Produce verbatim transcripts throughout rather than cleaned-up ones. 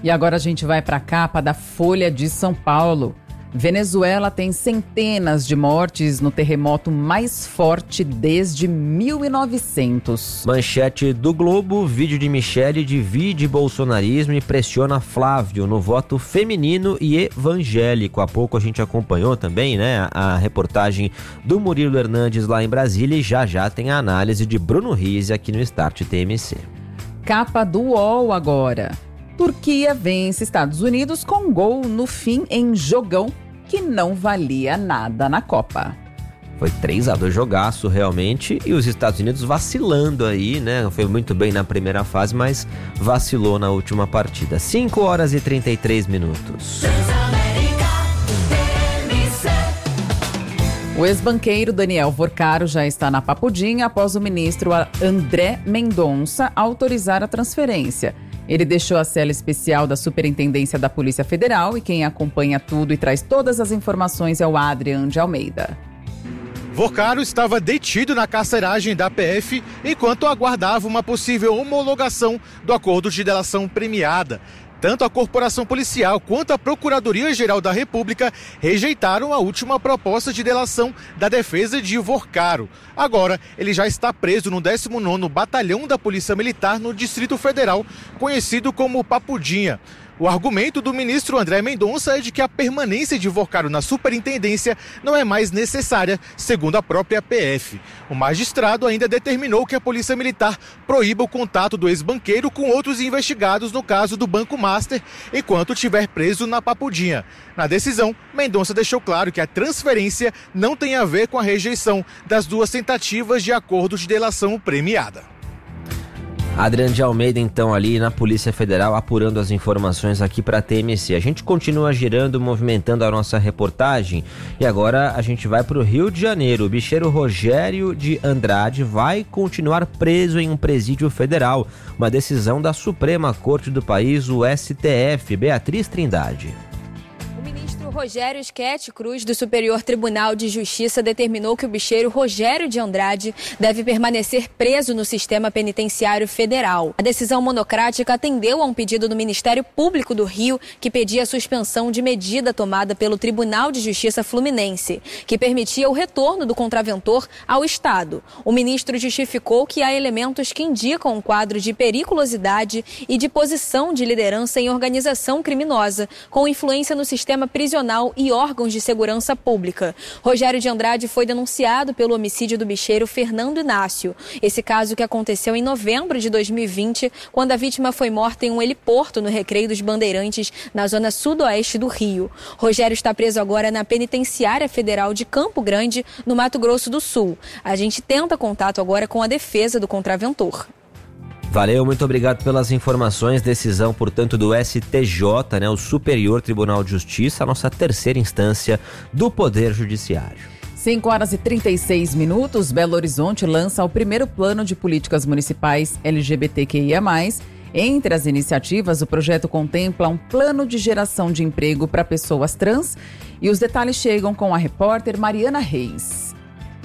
E agora a gente vai para a capa da Folha de São Paulo. Venezuela tem centenas de mortes no terremoto mais forte desde mil e novecentos. Manchete do Globo, vídeo de Michele divide bolsonarismo e pressiona Flávio no voto feminino e evangélico. Há pouco a gente acompanhou também, né, a reportagem do Murilo Hernandes lá em Brasília e já já tem a análise de Bruno Rizzi aqui no Start T M C. Capa do U O L agora. Turquia vence Estados Unidos com gol no fim em jogão que não valia nada na Copa. Foi três a dois jogaço realmente e os Estados Unidos vacilando aí, né? Foi muito bem na primeira fase, mas vacilou na última partida. cinco horas e trinta e três minutos. O ex-banqueiro Daniel Vorcaro já está na Papudinha após o ministro André Mendonça autorizar a transferência. Ele deixou a cela especial da Superintendência da Polícia Federal e quem acompanha tudo e traz todas as informações é o Adrian de Almeida. Vorcaro estava detido na carceragem da P F enquanto aguardava uma possível homologação do acordo de delação premiada. Tanto a Corporação Policial quanto a Procuradoria-Geral da República rejeitaram a última proposta de delação da defesa de Vorcaro. Agora, ele já está preso no décimo nono Batalhão da Polícia Militar no Distrito Federal, conhecido como Papudinha. O argumento do ministro André Mendonça é de que a permanência de Vorcaro na superintendência não é mais necessária, segundo a própria P F. O magistrado ainda determinou que a Polícia Militar proíba o contato do ex-banqueiro com outros investigados no caso do Banco Master, enquanto estiver preso na Papudinha. Na decisão, Mendonça deixou claro que a transferência não tem a ver com a rejeição das duas tentativas de acordo de delação premiada. Adriano de Almeida, então, ali na Polícia Federal, apurando as informações aqui para a T M C. A gente continua girando, movimentando a nossa reportagem e agora a gente vai para o Rio de Janeiro. O bicheiro Rogério de Andrade vai continuar preso em um presídio federal. Uma decisão da Suprema Corte do país, o S T F. Beatriz Trindade. Rogério Schetti Cruz, do Superior Tribunal de Justiça, determinou que o bicheiro Rogério de Andrade deve permanecer preso no sistema penitenciário federal. A decisão monocrática atendeu a um pedido do Ministério Público do Rio, que pedia a suspensão de medida tomada pelo Tribunal de Justiça Fluminense, que permitia o retorno do contraventor ao Estado. O ministro justificou que há elementos que indicam um quadro de periculosidade e de posição de liderança em organização criminosa, com influência no sistema prisional e órgãos de segurança pública. Rogério de Andrade foi denunciado pelo homicídio do bicheiro Fernando Inácio. Esse caso que aconteceu em novembro de dois mil e vinte, quando a vítima foi morta em um heliporto no Recreio dos Bandeirantes, na zona sudoeste do Rio. Rogério está preso agora na Penitenciária Federal de Campo Grande, no Mato Grosso do Sul. A gente tenta contato agora com a defesa do contraventor. Valeu, muito obrigado pelas informações. Decisão, portanto, do S T J, né, o Superior Tribunal de Justiça, a nossa terceira instância do Poder Judiciário. cinco horas e trinta e seis minutos, Belo Horizonte lança o primeiro plano de políticas municipais L G B T Q I A mais. Entre as iniciativas, o projeto contempla um plano de geração de emprego para pessoas trans e os detalhes chegam com a repórter Mariana Reis.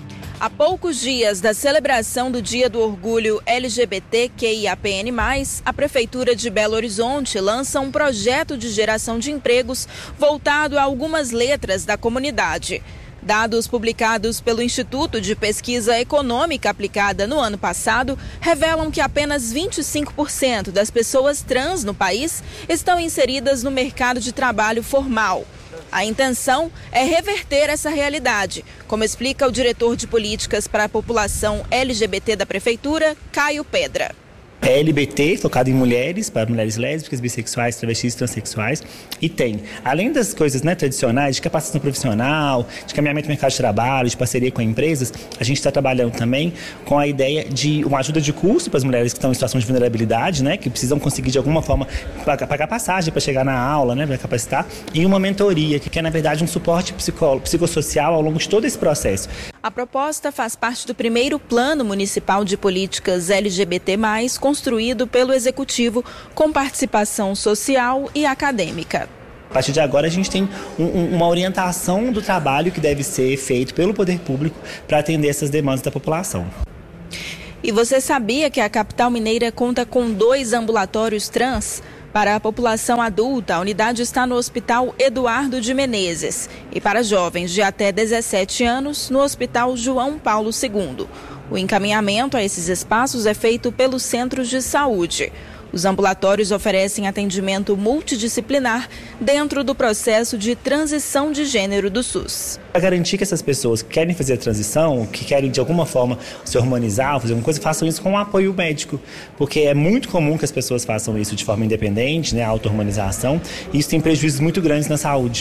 Há poucos dias da celebração do Dia do Orgulho L G B T Q I A P N mais, a Prefeitura de Belo Horizonte lança um projeto de geração de empregos voltado a algumas letras da comunidade. Dados publicados pelo Instituto de Pesquisa Econômica Aplicada no ano passado revelam que apenas vinte e cinco por cento das pessoas trans no país estão inseridas no mercado de trabalho formal. A intenção é reverter essa realidade, como explica o diretor de políticas para a população L G B T da Prefeitura, Caio Pedra. É L B T, focado em mulheres, para mulheres lésbicas, bissexuais, travestis, transexuais. E tem, além das coisas, né, tradicionais, de capacitação profissional, de caminhamento no mercado de trabalho, de parceria com empresas, a gente está trabalhando também com a ideia de uma ajuda de custo para as mulheres que estão em situação de vulnerabilidade, né, que precisam conseguir de alguma forma pagar passagem para chegar na aula, né, para capacitar, e uma mentoria, que é na verdade um suporte psicó- psicossocial ao longo de todo esse processo. A proposta faz parte do primeiro Plano Municipal de Políticas L G B T mais, construído pelo Executivo com participação social e acadêmica. A partir de agora a gente tem um, um, uma orientação do trabalho que deve ser feito pelo poder público para atender essas demandas da população. E você sabia que a capital mineira conta com dois ambulatórios trans? Para a população adulta, a unidade está no Hospital Eduardo de Menezes e para jovens de até dezessete anos, no Hospital João Paulo segundo. O encaminhamento a esses espaços é feito pelos centros de saúde. Os ambulatórios oferecem atendimento multidisciplinar dentro do processo de transição de gênero do SUS. Para garantir que essas pessoas que querem fazer a transição, que querem de alguma forma se harmonizar, fazer alguma coisa, façam isso com um apoio médico. Porque é muito comum que as pessoas façam isso de forma independente, né, auto-harmonização, e isso tem prejuízos muito grandes na saúde.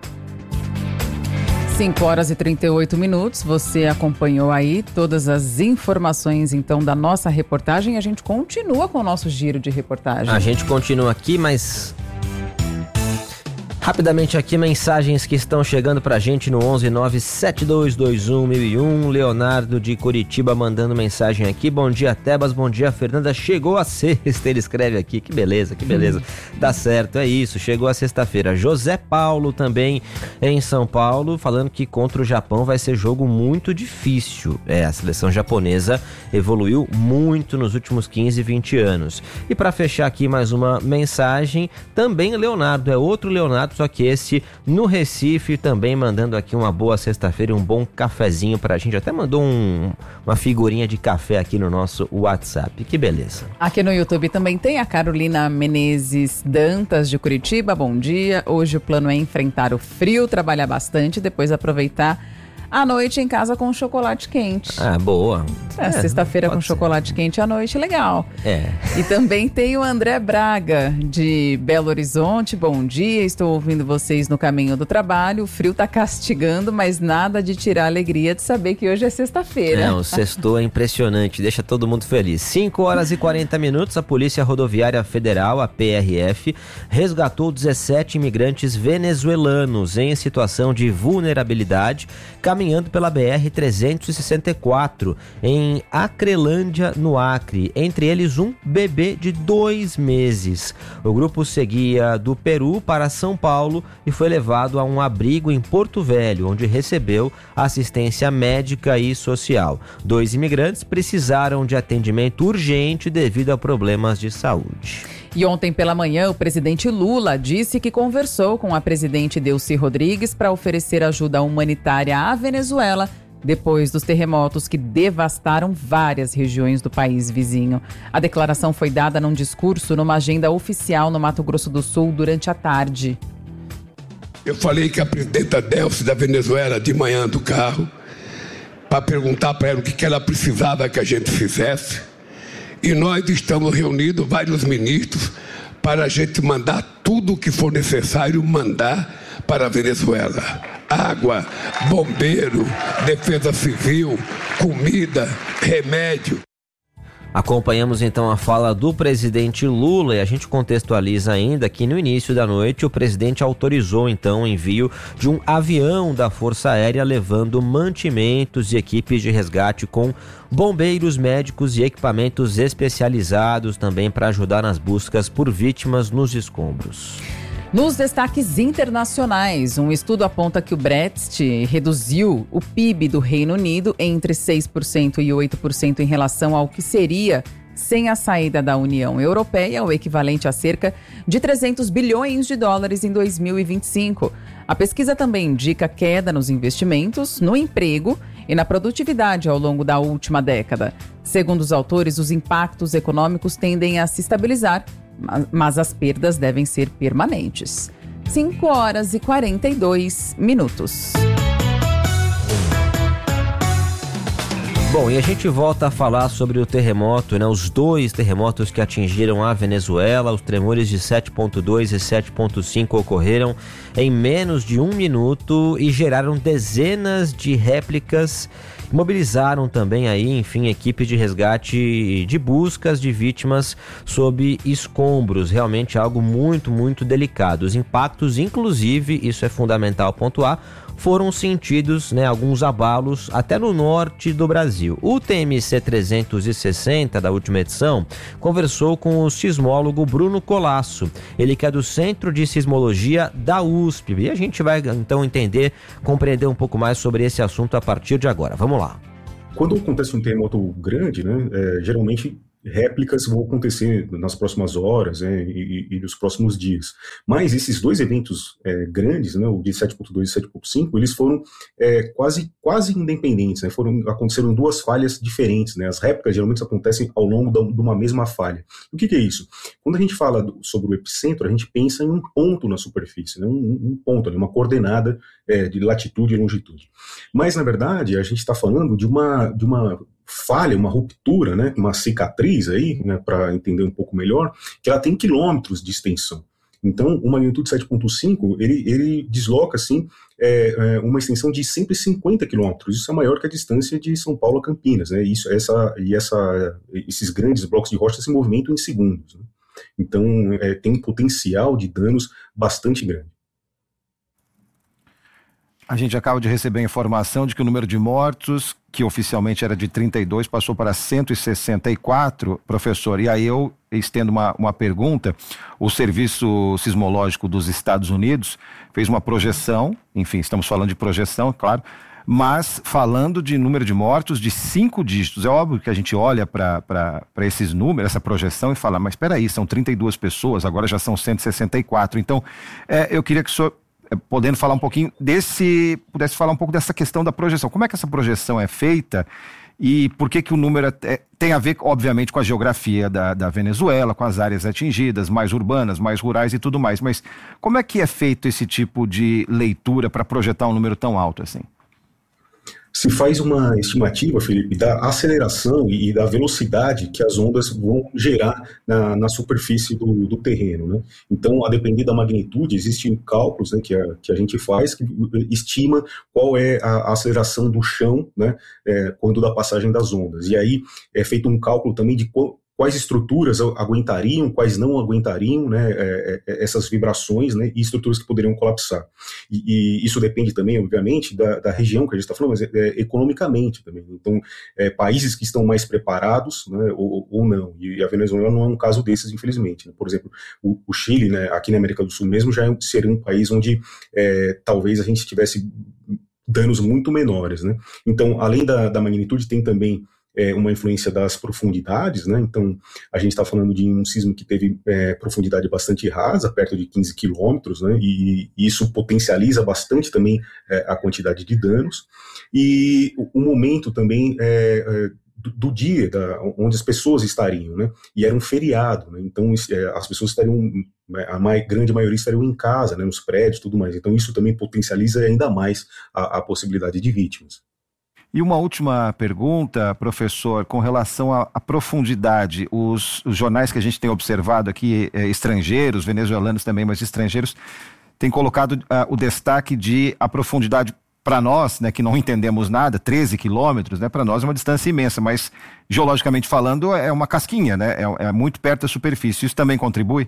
cinco horas e trinta e oito minutos, você acompanhou aí todas as informações então da nossa reportagem. A gente continua com o nosso giro de reportagem. A gente continua aqui, mas rapidamente aqui, mensagens que estão chegando pra gente no onze nove sete dois dois um mil e um. Leonardo de Curitiba mandando mensagem aqui. Bom dia, Tebas. Bom dia, Fernanda. Chegou a sexta, ele escreve aqui. Que beleza, que beleza. Tá certo, é isso. Chegou a sexta-feira. José Paulo também em São Paulo, falando que contra o Japão vai ser jogo muito difícil. É, a seleção japonesa evoluiu muito nos últimos quinze, vinte anos. E pra fechar aqui mais uma mensagem, também Leonardo, é outro Leonardo, só que esse no Recife, também mandando aqui uma boa sexta-feira e um bom cafezinho pra gente. Até mandou um, uma figurinha de café aqui no nosso WhatsApp. Que beleza. Aqui no YouTube também tem a Carolina Menezes Dantas de Curitiba. Bom dia. Hoje o plano é enfrentar o frio, trabalhar bastante, depois aproveitar à noite em casa com chocolate quente. Ah, boa. É, é, sexta-feira com ser. chocolate quente à noite, legal. É. E também tem o André Braga, de Belo Horizonte. Bom dia, estou ouvindo vocês no caminho do trabalho. O frio tá castigando, mas nada de tirar a alegria de saber que hoje é sexta-feira. É, o sextou é impressionante, deixa todo mundo feliz. cinco horas e quarenta minutos, a Polícia Rodoviária Federal, a P R F, resgatou dezessete imigrantes venezuelanos em situação de vulnerabilidade, caminhando pela B R trezentos e sessenta e quatro, em Acrelândia, no Acre. Entre eles, um bebê de dois meses. O grupo seguia do Peru para São Paulo e foi levado a um abrigo em Porto Velho, onde recebeu assistência médica e social. Dois imigrantes precisaram de atendimento urgente devido a problemas de saúde. E ontem pela manhã, o presidente Lula disse que conversou com a presidente Delcy Rodrigues para oferecer ajuda humanitária à Venezuela depois dos terremotos que devastaram várias regiões do país vizinho. A declaração foi dada num discurso numa agenda oficial no Mato Grosso do Sul durante a tarde. Eu falei que a presidenta Delcy da Venezuela de manhã do carro para perguntar para ela o que ela precisava que a gente fizesse. E nós estamos reunidos, vários ministros, para a gente mandar tudo o que for necessário mandar para a Venezuela. Água, bombeiro, defesa civil, comida, remédio. Acompanhamos então a fala do presidente Lula e a gente contextualiza ainda que no início da noite o presidente autorizou então o envio de um avião da Força Aérea levando mantimentos e equipes de resgate com bombeiros, médicos e equipamentos especializados também para ajudar nas buscas por vítimas nos escombros. Nos destaques internacionais, um estudo aponta que o Brexit reduziu o P I B do Reino Unido entre seis por cento e oito por cento em relação ao que seria sem a saída da União Europeia, o equivalente a cerca de trezentos bilhões de dólares em dois mil e vinte e cinco. A pesquisa também indica queda nos investimentos, no emprego e na produtividade ao longo da última década. Segundo os autores, os impactos econômicos tendem a se estabilizar, mas as perdas devem ser permanentes. cinco horas e quarenta e dois minutos. Bom, e a gente volta a falar sobre o terremoto, né? Os dois terremotos que atingiram a Venezuela, os tremores de sete ponto dois e sete ponto cinco ocorreram em menos de um minuto e geraram dezenas de réplicas. Mobilizaram também aí, enfim, equipes de resgate de buscas de vítimas sob escombros. Realmente algo muito, muito delicado. Os impactos, inclusive, isso é fundamental pontuar, foram sentidos, né, alguns abalos até no norte do Brasil. O T M C trezentos e sessenta da última edição conversou com o sismólogo Bruno Colasso, ele que é do Centro de Sismologia da U S P. E a gente vai então entender, compreender um pouco mais sobre esse assunto a partir de agora. Vamos lá. Quando acontece um terremoto grande, né, é, geralmente réplicas vão acontecer nas próximas horas, né, e, e nos próximos dias. Mas esses dois eventos é, grandes, né, o de sete ponto dois e sete ponto cinco, eles foram é, quase, quase independentes, né, foram, aconteceram duas falhas diferentes, né, as réplicas geralmente acontecem ao longo da, de uma mesma falha. O que, que é isso? Quando a gente fala do, sobre o epicentro, a gente pensa em um ponto na superfície, né, um, um ponto, ali, uma coordenada é, de latitude e longitude. Mas, na verdade, a gente está falando de uma, de uma falha, uma ruptura, né, uma cicatriz aí, né, para entender um pouco melhor, que ela tem quilômetros de extensão. Então, o magnitude sete ponto cinco, ele, ele desloca, assim, é, é, uma extensão de cento e cinquenta quilômetros. Isso é maior que a distância de São Paulo a Campinas, né, Isso, essa, e essa, esses grandes blocos de rocha se movimentam em segundos, né? Então, é, tem um potencial de danos bastante grande. A gente acaba de receber a informação de que o número de mortos, que oficialmente era de trinta e dois, passou para cento e sessenta e quatro, professor. E aí eu estendo uma, uma pergunta. O Serviço Sismológico dos Estados Unidos fez uma projeção, enfim, estamos falando de projeção, claro, mas falando de número de mortos de cinco dígitos. É óbvio que a gente olha para esses números, essa projeção, e fala, mas espera aí, são trinta e duas pessoas, agora já são cento e sessenta e quatro. Então, é, eu queria que o senhor, podendo falar um pouquinho desse, pudesse falar um pouco dessa questão da projeção. Como é que essa projeção é feita e por que que o número é, tem a ver, obviamente, com a geografia da, da Venezuela, com as áreas atingidas, mais urbanas, mais rurais e tudo mais. Mas como é que é feito esse tipo de leitura para projetar um número tão alto assim? Se faz uma estimativa, Felipe, da aceleração e da velocidade que as ondas vão gerar na, na superfície do, do terreno, né? Então, a depender da magnitude, existem cálculos, né, que, a, que a gente faz, que estima qual é a, a aceleração do chão, né, é, quando da passagem das ondas. E aí é feito um cálculo também de qual, quais estruturas aguentariam, quais não aguentariam, né, é, é, essas vibrações, né, e estruturas que poderiam colapsar. E, e isso depende também, obviamente, da, da região que a gente está falando, mas é, é, economicamente também. Então, é, países que estão mais preparados, né, ou, ou não. E a Venezuela não é um caso desses, infelizmente. Né? Por exemplo, o, o Chile, né, aqui na América do Sul mesmo, já seria um país onde é, talvez a gente tivesse danos muito menores. Né? Então, além da, da magnitude, tem também É uma influência das profundidades, né? Então a gente está falando de um sismo que teve é, profundidade bastante rasa, perto de quinze quilômetros, né? E, e isso potencializa bastante também é, a quantidade de danos, e o, o momento também é, é, do, do dia, da, onde as pessoas estariam, né? E era um feriado, né? Então é, as pessoas estariam, a mai, grande maioria estariam em casa, né? Nos prédios e tudo mais, então isso também potencializa ainda mais a, a possibilidade de vítimas. E uma última pergunta, professor, com relação à, à profundidade. Os, os jornais que a gente tem observado aqui, é, estrangeiros, venezuelanos também, mas estrangeiros, têm colocado uh, o destaque de a profundidade para nós, né, que não entendemos nada, treze quilômetros, né, para nós é uma distância imensa, mas geologicamente falando é uma casquinha, né, é, é muito perto da superfície. Isso também contribui?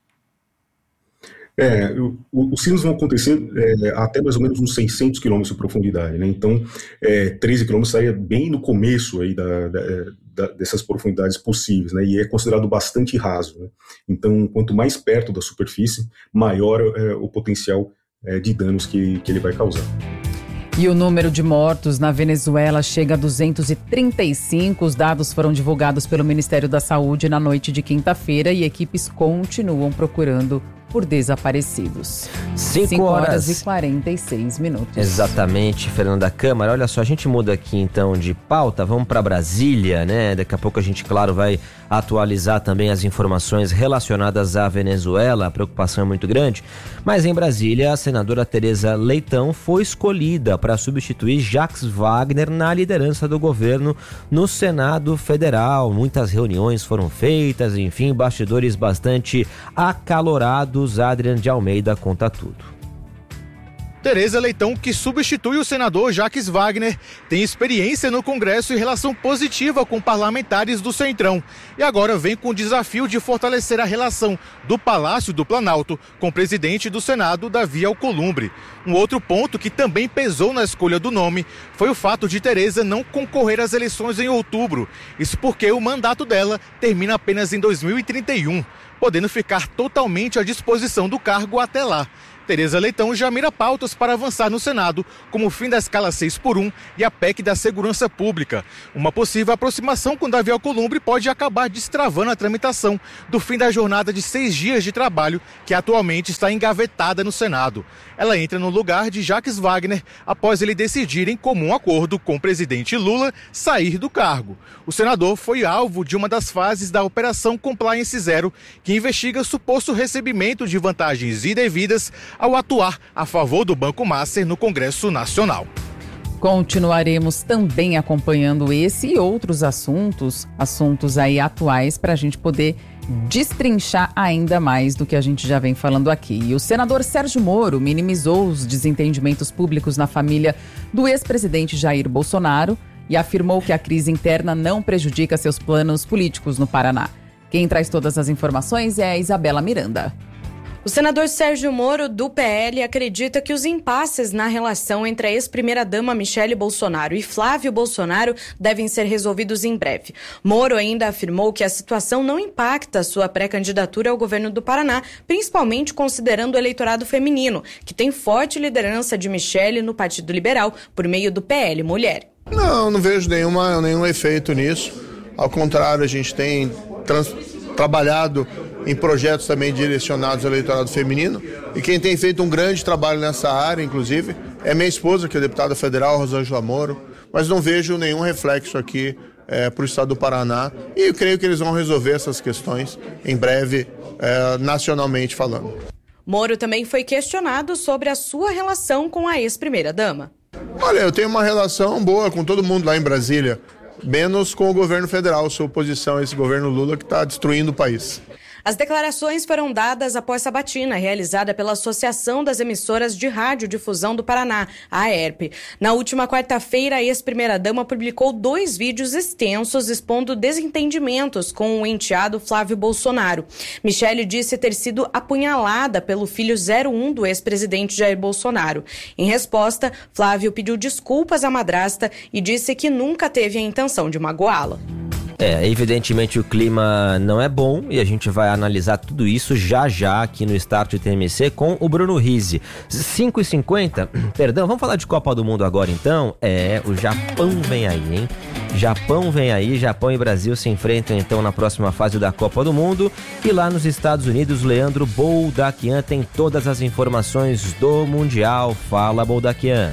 É, o, os sismos vão acontecer é, até mais ou menos uns seiscentos quilômetros de profundidade, né? Então, é, treze quilômetros estaria bem no começo aí da, da, da, dessas profundidades possíveis, né? E é considerado bastante raso, né? Então, quanto mais perto da superfície, maior é o potencial é, de danos que, que ele vai causar. E o número de mortos na Venezuela chega a duzentos e trinta e cinco. Os dados foram divulgados pelo Ministério da Saúde na noite de quinta-feira e equipes continuam procurando por desaparecidos. cinco horas e quarenta e seis minutos. Exatamente, Fernanda Câmara. Olha só, a gente muda aqui então de pauta, vamos para Brasília, né? Daqui a pouco a gente, claro, vai atualizar também as informações relacionadas à Venezuela. A preocupação é muito grande. Mas em Brasília, a senadora Tereza Leitão foi escolhida para substituir Jacques Wagner na liderança do governo no Senado Federal. Muitas reuniões foram feitas, enfim, bastidores bastante acalorados. Adrian de Almeida conta tudo. Tereza Leitão, que substitui o senador Jacques Wagner, tem experiência no Congresso e relação positiva com parlamentares do Centrão. E agora vem com o desafio de fortalecer a relação do Palácio do Planalto com o presidente do Senado, Davi Alcolumbre. Um outro ponto que também pesou na escolha do nome foi o fato de Tereza não concorrer às eleições em outubro. Isso porque o mandato dela termina apenas em dois mil e trinta e um, podendo ficar totalmente à disposição do cargo até lá. Tereza Leitão já mira pautas para avançar no Senado, como o fim da escala seis por um e a P E C da Segurança Pública. Uma possível aproximação com Davi Alcolumbre pode acabar destravando a tramitação do fim da jornada de seis dias de trabalho, que atualmente está engavetada no Senado. Ela entra no lugar de Jacques Wagner após ele decidir, em comum acordo com o presidente Lula, sair do cargo. O senador foi alvo de uma das fases da Operação Compliance Zero, que investiga suposto recebimento de vantagens indevidas ao atuar a favor do Banco Master no Congresso Nacional. Continuaremos também acompanhando esse e outros assuntos, assuntos aí atuais, para a gente poder destrinchar ainda mais do que a gente já vem falando aqui. E o senador Sérgio Moro minimizou os desentendimentos públicos na família do ex-presidente Jair Bolsonaro e afirmou que a crise interna não prejudica seus planos políticos no Paraná. Quem traz todas as informações é a Isabela Miranda. O senador Sérgio Moro, do P L, acredita que os impasses na relação entre a ex-primeira-dama Michele Bolsonaro e Flávio Bolsonaro devem ser resolvidos em breve. Moro ainda afirmou que a situação não impacta sua pré-candidatura ao governo do Paraná, principalmente considerando o eleitorado feminino, que tem forte liderança de Michele no Partido Liberal, por meio do P L Mulher. Não, não vejo nenhuma, nenhum efeito nisso. Ao contrário, a gente tem trans, trabalhado em projetos também direcionados ao eleitorado feminino, e quem tem feito um grande trabalho nessa área, inclusive, é minha esposa, que é deputada federal, Rosângela Moro, mas não vejo nenhum reflexo aqui é, para o estado do Paraná, e eu creio que eles vão resolver essas questões em breve, é, nacionalmente falando. Moro também foi questionado sobre a sua relação com a ex-primeira-dama. Olha, eu tenho uma relação boa com todo mundo lá em Brasília, menos com o governo federal, sua oposição a esse governo Lula que está destruindo o país. As declarações foram dadas após sabatina realizada pela Associação das Emissoras de Radiodifusão do Paraná, a A E R P. Na última quarta-feira, a ex-primeira-dama publicou dois vídeos extensos expondo desentendimentos com o enteado Flávio Bolsonaro. Michele disse ter sido apunhalada pelo filho zero um do ex-presidente Jair Bolsonaro. Em resposta, Flávio pediu desculpas à madrasta e disse que nunca teve a intenção de magoá-la. É, evidentemente o clima não é bom e a gente vai analisar tudo isso já já aqui no Start T M C com o Bruno Rizzi. cinco e cinquenta, perdão, vamos falar de Copa do Mundo agora então? É, o Japão vem aí, hein? Japão vem aí, Japão e Brasil se enfrentam então na próxima fase da Copa do Mundo, e lá nos Estados Unidos, Leandro Boldaquian tem todas as informações do Mundial. Fala, Boldaquian.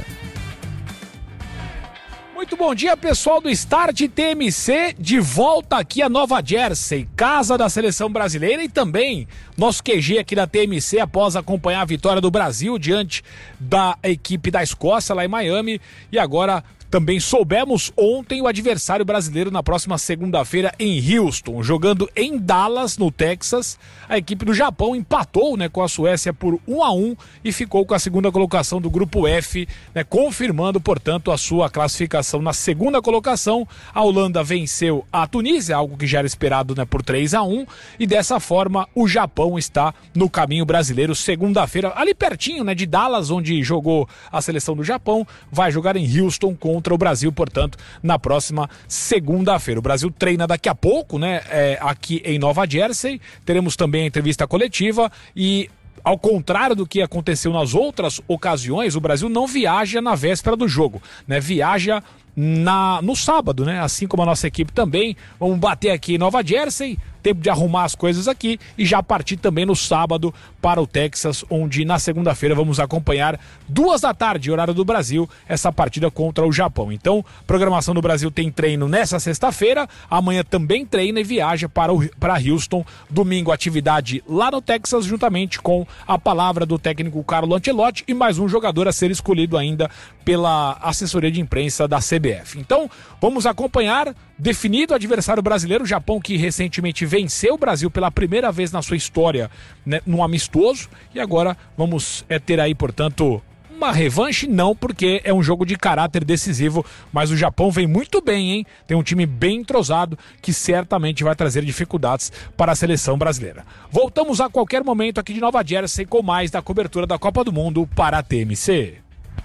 Muito bom dia, pessoal do Start T M C, de volta aqui a Nova Jersey, casa da seleção brasileira, e também nosso Q G aqui da T M C após acompanhar a vitória do Brasil diante da equipe da Escócia lá em Miami. E agora também soubemos ontem o adversário brasileiro na próxima segunda-feira em Houston, jogando em Dallas, no Texas. A equipe do Japão empatou, né, com a Suécia por um a um e ficou com a segunda colocação do grupo F, né, confirmando, portanto, a sua classificação na segunda colocação. A Holanda venceu a Tunísia, algo que já era esperado, né, por três a um, e dessa forma o Japão está no caminho brasileiro. Segunda-feira, ali pertinho, né, de Dallas, onde jogou a seleção do Japão, vai jogar em Houston contra o Brasil, portanto, na próxima segunda-feira. O Brasil treina daqui a pouco, né, é, aqui em Nova Jersey. Teremos também a entrevista coletiva e, ao contrário do que aconteceu nas outras ocasiões, o Brasil não viaja na véspera do jogo, né? Viaja na, no sábado, né? Assim como a nossa equipe também. Vamos bater aqui em Nova Jersey, tempo de arrumar as coisas aqui e já partir também no sábado para o Texas, onde na segunda-feira vamos acompanhar duas da tarde, horário do Brasil, essa partida contra o Japão. Então, programação do Brasil tem treino nessa sexta-feira, amanhã também treina e viaja para, o, para Houston, domingo atividade lá no Texas, juntamente com a palavra do técnico Carlo Ancelotti e mais um jogador a ser escolhido ainda pela assessoria de imprensa da C B F. Então, vamos acompanhar, definido o adversário brasileiro, o Japão, que recentemente venceu o Brasil pela primeira vez na sua história, né, num amistoso, e agora vamos é, ter aí, portanto, uma revanche, não, porque é um jogo de caráter decisivo, mas o Japão vem muito bem, hein? Tem um time bem entrosado que certamente vai trazer dificuldades para a seleção brasileira. Voltamos a qualquer momento aqui de Nova Jersey com mais da cobertura da Copa do Mundo para a T M C.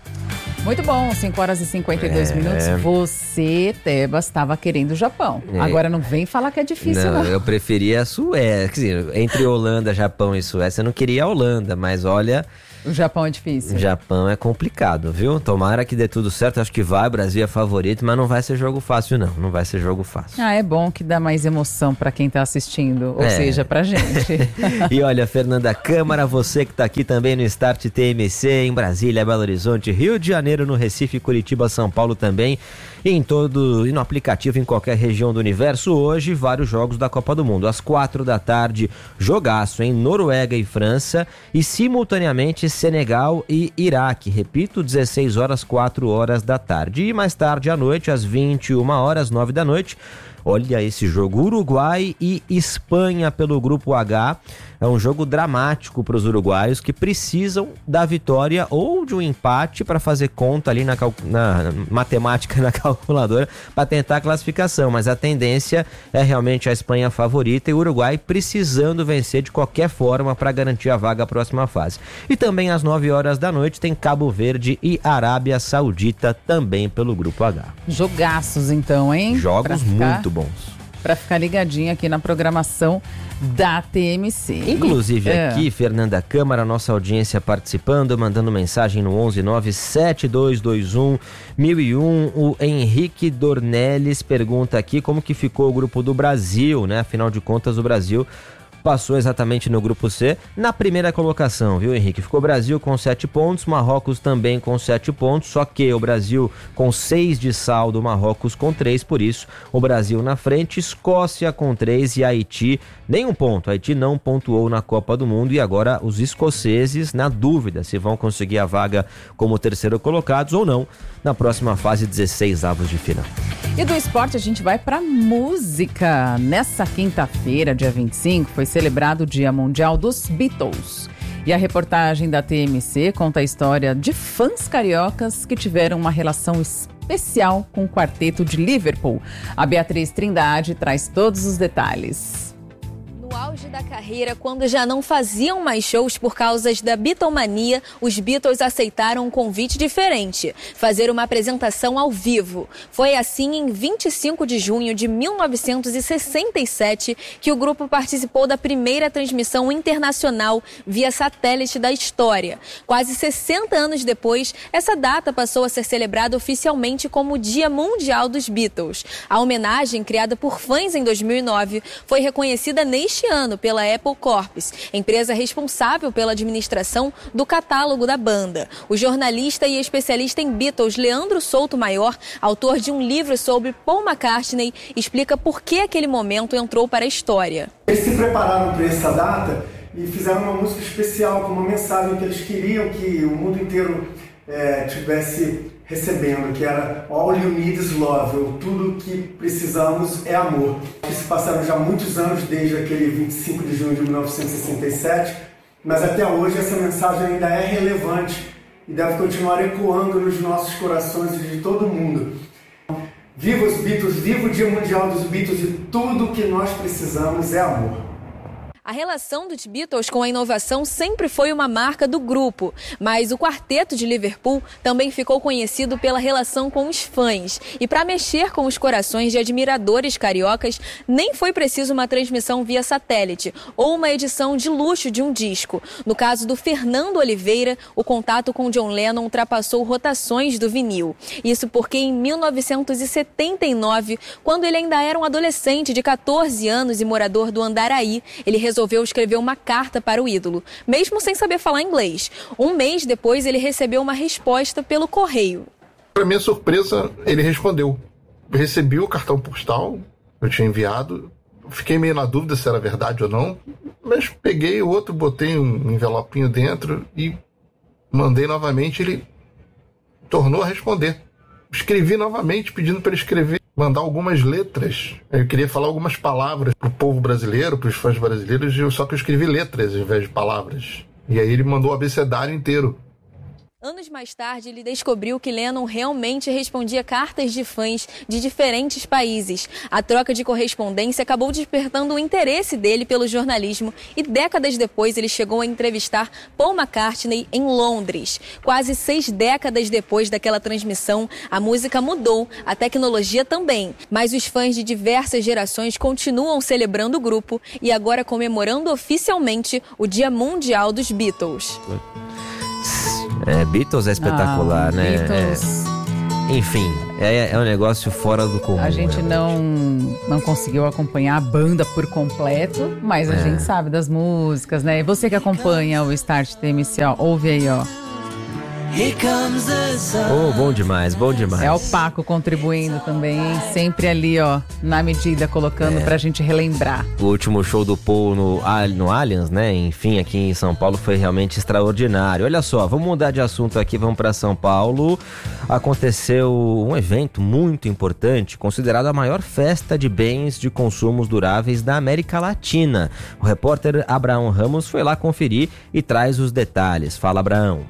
Muito bom, cinco horas e cinquenta e dois é... minutos. Você, Tebas, estava querendo o Japão. É... Agora não vem falar que é difícil, não. Não, eu preferia a Suécia. Quer dizer, entre Holanda, Japão e Suécia, eu não queria a Holanda, mas olha, O Japão é difícil. O Japão é complicado, viu? Tomara que dê tudo certo. Acho que vai, o Brasil é favorito, mas não vai ser jogo fácil, não. Não vai ser jogo fácil. Ah, é bom que dá mais emoção pra quem tá assistindo, ou É. seja, pra gente. E olha, Fernanda Câmara, você que tá aqui também no Start T M C, em Brasília, Belo Horizonte, Rio de Janeiro, no Recife, Curitiba, São Paulo também, e em todo, e no aplicativo em qualquer região do universo, hoje, vários jogos da Copa do Mundo. Às quatro da tarde, jogaço em Noruega e França, e simultaneamente Senegal e Iraque. Repito, dezesseis horas, quatro horas da tarde. E mais tarde à noite, às vinte e uma horas, nove da noite, olha esse jogo, Uruguai e Espanha pelo Grupo H. É um jogo dramático para os uruguaios que precisam da vitória ou de um empate para fazer conta ali na, cal... na matemática, na calculadora, para tentar a classificação. Mas a tendência é realmente a Espanha favorita e o Uruguai precisando vencer de qualquer forma para garantir a vaga à próxima fase. E também às nove horas da noite tem Cabo Verde e Arábia Saudita também pelo Grupo H. Jogaços então, hein? Jogos ficar... muito bons. Para ficar ligadinho aqui na programação da T M C. Inclusive é. aqui, Fernanda Câmara, nossa audiência participando, mandando mensagem no onze nove sete dois dois um mil e um. O Henrique Dornelles pergunta aqui como que ficou o grupo do Brasil, né? Afinal de contas, o Brasil passou exatamente no grupo C, na primeira colocação, viu, Henrique? Ficou o Brasil com sete pontos, Marrocos também com sete pontos, só que o Brasil com seis de saldo, Marrocos com três, por isso o Brasil na frente, Escócia com três e Haiti nenhum ponto. Haiti não pontuou na Copa do Mundo e agora os escoceses na dúvida se vão conseguir a vaga como terceiro colocados ou não na próxima fase, dezesseis avos de final. E do esporte a gente vai pra música. Nessa quinta-feira, dia vinte e cinco, foi celebrado o Dia Mundial dos Beatles. E a reportagem da T M C conta a história de fãs cariocas que tiveram uma relação especial com o quarteto de Liverpool. A Beatriz Trindade traz todos os detalhes. No auge da carreira, quando já não faziam mais shows por causa da Beatlemania, os Beatles aceitaram um convite diferente, fazer uma apresentação ao vivo. Foi assim em vinte e cinco de junho de mil novecentos e sessenta e sete que o grupo participou da primeira transmissão internacional via satélite da história. Quase sessenta anos depois, essa data passou a ser celebrada oficialmente como o Dia Mundial dos Beatles. A homenagem, criada por fãs em dois mil e nove, foi reconhecida neste ano pela Apple Corps, empresa responsável pela administração do catálogo da banda. O jornalista e especialista em Beatles, Leandro Souto Maior, autor de um livro sobre Paul McCartney, explica por que aquele momento entrou para a história. Eles se prepararam para essa data e fizeram uma música especial com uma mensagem que eles queriam que o mundo inteiro é, tivesse recebendo, que era All You Need Is Love, ou tudo que precisamos é amor. Se passaram já muitos anos desde aquele vinte e cinco de junho de mil novecentos e sessenta e sete, mas até hoje essa mensagem ainda é relevante e deve continuar ecoando nos nossos corações e de todo mundo. Viva os Beatles, viva o Dia Mundial dos Beatles e tudo que nós precisamos é amor. A relação dos Beatles com a inovação sempre foi uma marca do grupo, mas o quarteto de Liverpool também ficou conhecido pela relação com os fãs. E para mexer com os corações de admiradores cariocas, nem foi preciso uma transmissão via satélite ou uma edição de luxo de um disco. No caso do Fernando Oliveira, o contato com John Lennon ultrapassou rotações do vinil. Isso porque em mil novecentos e setenta e nove, quando ele ainda era um adolescente de catorze anos e morador do Andaraí, ele resolveu resolveu escrever uma carta para o ídolo, mesmo sem saber falar inglês. Um mês depois, ele recebeu uma resposta pelo correio. Para minha surpresa, ele respondeu. Eu recebi o cartão postal, eu tinha enviado, fiquei meio na dúvida se era verdade ou não, mas peguei o outro, botei um envelopinho dentro e mandei novamente, ele tornou a responder. Escrevi novamente, pedindo para ele escrever, mandar algumas letras. Eu queria falar algumas palavras para o povo brasileiro, para os fãs brasileiros, só que eu escrevi letras ao invés de palavras. E aí ele mandou o abecedário inteiro. Anos mais tarde, ele descobriu que Lennon realmente respondia cartas de fãs de diferentes países. A troca de correspondência acabou despertando o interesse dele pelo jornalismo e décadas depois ele chegou a entrevistar Paul McCartney em Londres. Quase seis décadas depois daquela transmissão, a música mudou, a tecnologia também. Mas os fãs de diversas gerações continuam celebrando o grupo e agora comemorando oficialmente o Dia Mundial dos Beatles. Beatles. É, Beatles é espetacular, ah, né? Beatles... É... Enfim, é, é um negócio fora do comum. A gente realmente. não, não conseguiu acompanhar a banda por completo, mas a É. gente sabe das músicas, né? E você que acompanha o Start T M C, ó, ouve aí, ó. Oh, bom demais, bom demais. É o Paco contribuindo também, sempre ali, ó, na medida, colocando É. pra gente relembrar. O último show do Paul no, no Allianz, né? Enfim, aqui em São Paulo foi realmente extraordinário. Olha só, vamos mudar de assunto aqui, vamos para São Paulo. Aconteceu um evento muito importante, considerado a maior festa de bens de consumos duráveis da América Latina. O repórter Abraão Ramos foi lá conferir e traz os detalhes. Fala, Abraão.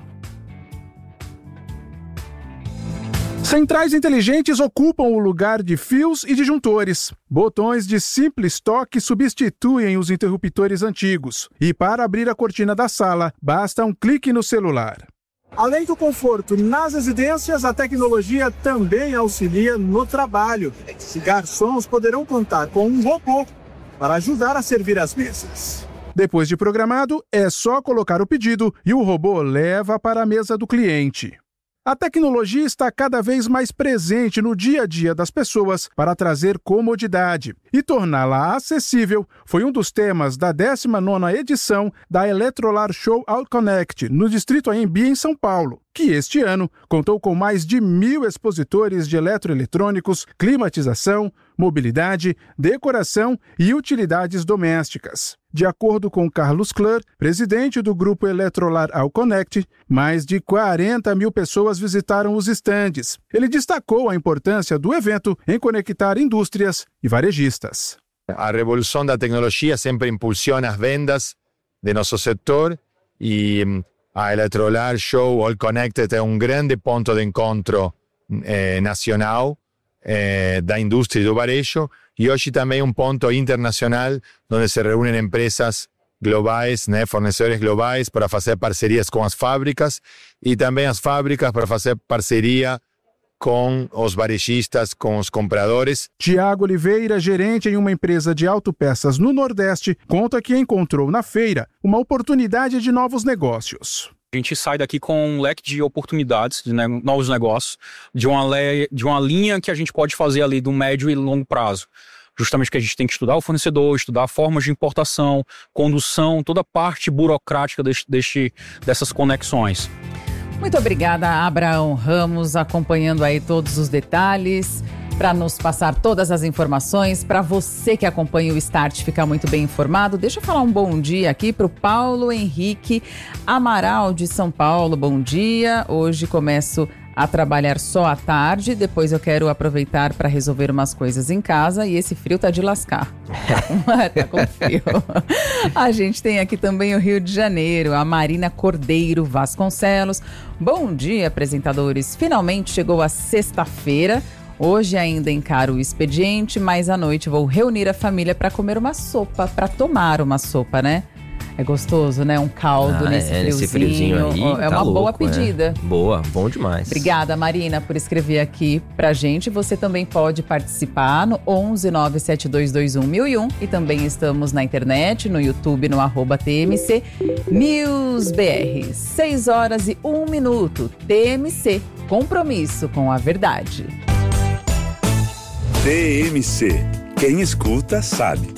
Centrais inteligentes ocupam o lugar de fios e disjuntores. Botões de simples toque substituem os interruptores antigos. E para abrir a cortina da sala, basta um clique no celular. Além do conforto nas residências, a tecnologia também auxilia no trabalho. Garçons poderão contar com um robô para ajudar a servir as mesas. Depois de programado, é só colocar o pedido e o robô leva para a mesa do cliente. A tecnologia está cada vez mais presente no dia a dia das pessoas para trazer comodidade e torná-la acessível foi um dos temas da décima nona edição da Eletrolar Show All Connect no Distrito A M B em São Paulo, que este ano contou com mais de mil expositores de eletroeletrônicos, climatização, mobilidade, decoração e utilidades domésticas. De acordo com Carlos Kler, presidente do grupo Eletrolar All Connect, mais de quarenta mil pessoas visitaram os estandes. Ele destacou a importância do evento em conectar indústrias e varejistas. A revolução da tecnologia sempre impulsiona as vendas de nosso setor e a Eletrolar Show All Connected é um grande ponto de encontro eh, nacional eh, da indústria e do varejo e hoje também um ponto internacional onde se reúnem empresas globais, né, fornecedores globais para fazer parcerias com as fábricas e também as fábricas para fazer parceria com os varejistas, com os compradores. Tiago Oliveira, gerente em uma empresa de autopeças no Nordeste, conta que encontrou na feira uma oportunidade de novos negócios. A gente sai daqui com um leque de oportunidades, de ne- novos negócios, de uma, le- de uma linha que a gente pode fazer ali do médio e longo prazo. Justamente que a gente tem que estudar o fornecedor, estudar formas de importação, condução, toda a parte burocrática deste, deste, dessas conexões. Muito obrigada, Abraão Ramos, acompanhando aí todos os detalhes, para nos passar todas as informações. Para você que acompanha o Start ficar muito bem informado, deixa eu falar um bom dia aqui para o Paulo Henrique Amaral de São Paulo. Bom dia, hoje começo a trabalhar só à tarde, depois eu quero aproveitar para resolver umas coisas em casa e esse frio tá de lascar. Tá com frio. A gente tem aqui também o Rio de Janeiro, a Marina Cordeiro Vasconcelos. Bom dia, apresentadores. Finalmente chegou a sexta-feira. Hoje ainda encaro o expediente, mas à noite vou reunir a família para comer uma sopa, para tomar uma sopa, né? É gostoso, né? Um caldo Ah, nesse é, friozinho. nesse friozinho aí, É tá uma boa louco, pedida. É. Boa, bom demais. Obrigada, Marina, por escrever aqui pra gente. Você também pode participar no onze nove sete dois dois um mil e um e também estamos na internet, no YouTube, no arroba T M C News B R. seis horas e um minuto. T M C, compromisso com a verdade. T M C, quem escuta sabe.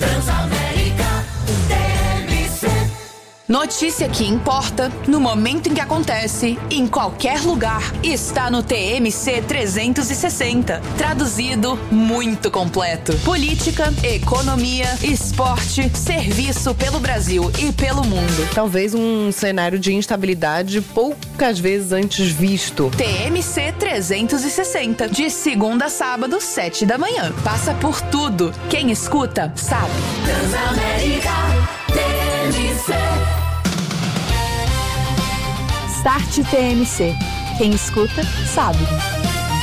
Notícia que importa, no momento em que acontece, em qualquer lugar, está no T M C trezentos e sessenta. Traduzido, muito completo. Política, economia, esporte, serviço pelo Brasil e pelo mundo. Talvez um cenário de instabilidade poucas vezes antes visto. T M C trezentos e sessenta, de segunda a sábado, sete da manhã. Passa por tudo. Quem escuta, sabe. Transamérica T M C. Start T M C. Quem escuta, sabe.